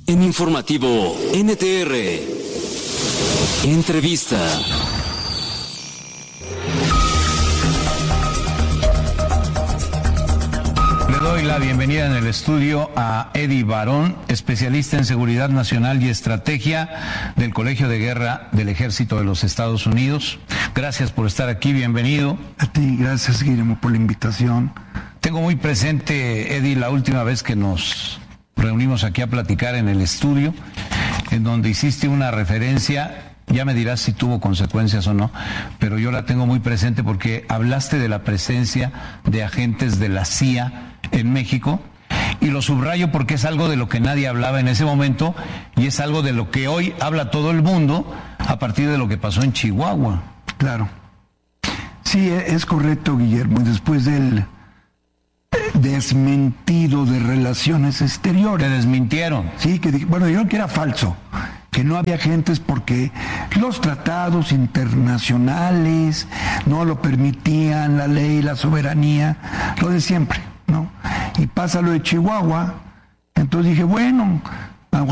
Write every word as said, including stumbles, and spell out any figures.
En Informativo N T R. Entrevista. Le doy la bienvenida en el estudio a Eddie Barón, especialista en seguridad nacional y estrategia del Colegio de Guerra del Ejército de los Estados Unidos. Gracias por estar aquí, bienvenido. A ti, gracias Guillermo por la invitación. Tengo muy presente, Eddie, la última vez que nos reunimos aquí a platicar en el estudio, en donde hiciste una referencia, ya me dirás si tuvo consecuencias o no, pero yo la tengo muy presente porque hablaste de la presencia de agentes de la C I A en México, y lo subrayo porque es algo de lo que nadie hablaba en ese momento y es algo de lo que hoy habla todo el mundo a partir de lo que pasó en Chihuahua. Claro. Sí, es correcto, Guillermo, después del desmentido de relaciones exteriores. ¿Te desmintieron? Sí, que bueno, dijeron que era falso, que no había agentes porque los tratados internacionales no lo permitían, la ley, la soberanía, lo de siempre, ¿no? Y pasa lo de Chihuahua, entonces dije, bueno,